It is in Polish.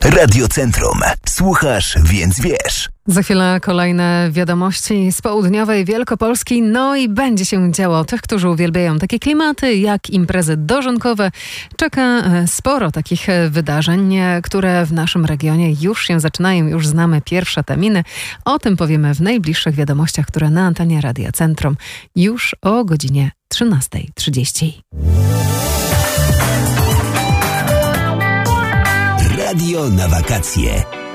Radiocentrum. Słuchasz, więc wiesz. Za chwilę kolejne wiadomości z południowej Wielkopolski. No i będzie się działo. Tych, którzy uwielbiają takie klimaty jak imprezy dożynkowe. Czeka sporo takich wydarzeń, które w naszym regionie już się zaczynają. Już znamy pierwsze terminy. O tym powiemy w najbliższych wiadomościach, które na antenie Radia Centrum już o godzinie 13:30. Radio na wakacje.